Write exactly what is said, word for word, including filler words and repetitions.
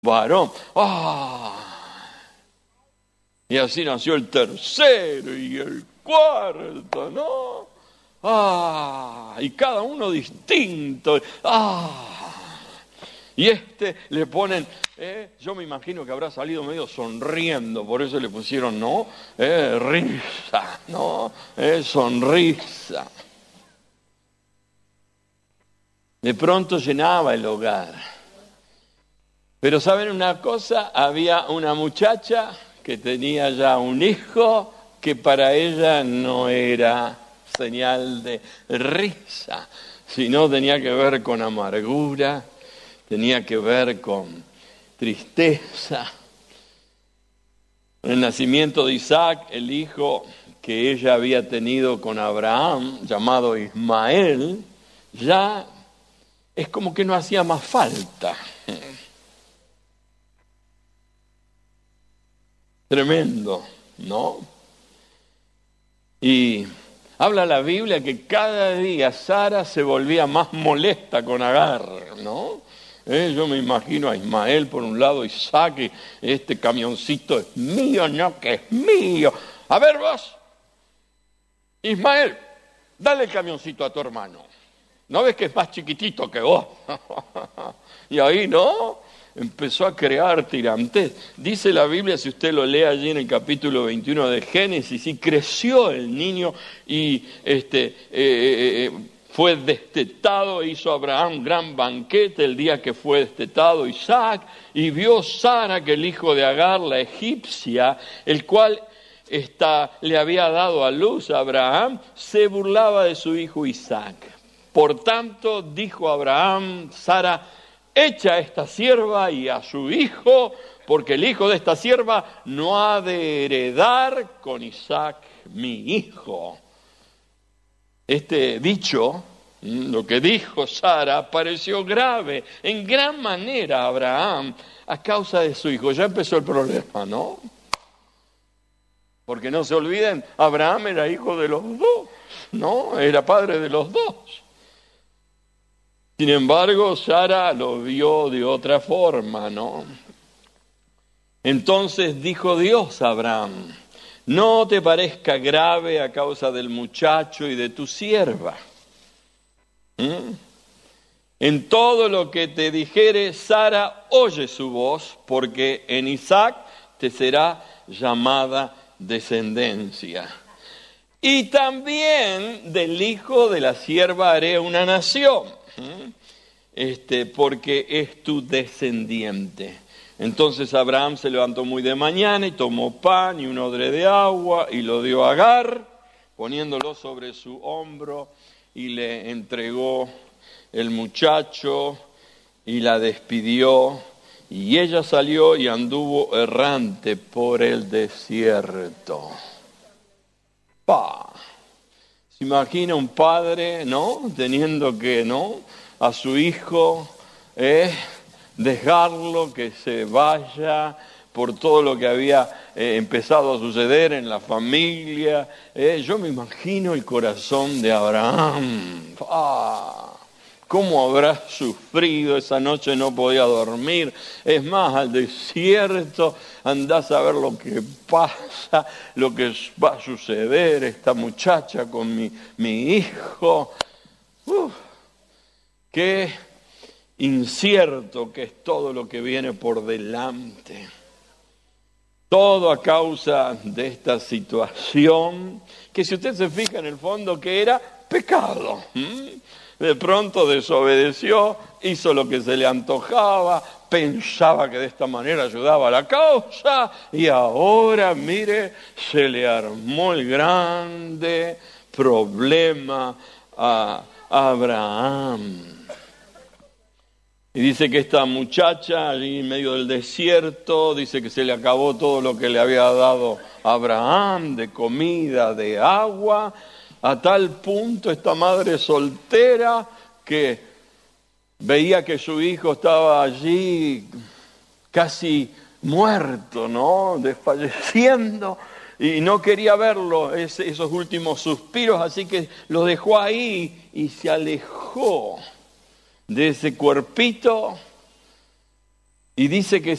varón. ¡Ah! Y así nació el tercero y el cuarto, ¿no? ¡Ah! Y cada uno distinto. ¡Ah! Y este le ponen, eh, yo me imagino que habrá salido medio sonriendo, por eso le pusieron, ¿no? Eh, risa, ¿no? Eh, sonrisa. De pronto llenaba el hogar. Pero ¿saben una cosa? Había una muchacha que tenía ya un hijo que para ella no era señal de risa, sino tenía que ver con amargura, tenía que ver con tristeza. En el nacimiento de Isaac, el hijo que ella había tenido con Abraham, llamado Ismael, ya es como que no hacía más falta. Tremendo, ¿no? Y habla la Biblia que cada día Sara se volvía más molesta con Agar, ¿no? Eh, yo me imagino a Ismael por un lado, Isaac, y este camioncito es mío, no que es mío. A ver vos, Ismael, dale el camioncito a tu hermano. ¿No ves que es más chiquitito que vos? Y ahí, ¿no? Empezó a crear tirantes. Dice la Biblia, si usted lo lee allí en el capítulo veintiuno de Génesis, y creció el niño y este, eh, eh, fue destetado, hizo Abraham un gran banquete el día que fue destetado Isaac, y vio Sara que el hijo de Agar, la egipcia, el cual esta, le había dado a luz a Abraham, se burlaba de su hijo Isaac. Por tanto, dijo Abraham, Sara, echa a esta sierva y a su hijo, porque el hijo de esta sierva no ha de heredar con Isaac mi hijo. Este dicho, lo que dijo Sara, pareció grave en gran manera a Abraham a causa de su hijo. Ya empezó el problema, ¿no? Porque no se olviden, Abraham era hijo de los dos, ¿no? Era padre de los dos. Sin embargo, Sara lo vio de otra forma, ¿no? Entonces dijo Dios a Abraham, no te parezca grave a causa del muchacho y de tu sierva. ¿Mm? En todo lo que te dijere, Sara, oye su voz, porque en Isaac te será llamada descendencia. Y también del hijo de la sierva haré una nación. Este, porque es tu descendiente. Entonces Abraham se levantó muy de mañana y tomó pan y un odre de agua y lo dio a Agar, poniéndolo sobre su hombro, y le entregó el muchacho y la despidió, y ella salió y anduvo errante por el desierto. ¡Pah! Se imagina un padre, ¿no? Teniendo que, ¿no? A su hijo, eh, dejarlo que se vaya por todo lo que había eh, empezado a suceder en la familia. Eh, yo me imagino el corazón de Abraham. ¡Ah! ¿Cómo habrá sufrido? Esa noche no podía dormir. Es más, al desierto, andás a ver lo que pasa, lo que va a suceder, esta muchacha con mi, mi hijo. Uf, qué incierto que es todo lo que viene por delante. Todo a causa de esta situación, que si usted se fija en el fondo, que era pecado. ¿Mm? De pronto desobedeció, hizo lo que se le antojaba, pensaba que de esta manera ayudaba a la causa, y ahora, mire, se le armó el grande problema a Abraham. Y dice que esta muchacha, allí en medio del desierto, dice que se le acabó todo lo que le había dado Abraham, de comida, de agua, a tal punto esta madre soltera que veía que su hijo estaba allí casi muerto, ¿no? Desfalleciendo, y no quería verlo, esos últimos suspiros, así que lo dejó ahí y se alejó de ese cuerpito Y dice que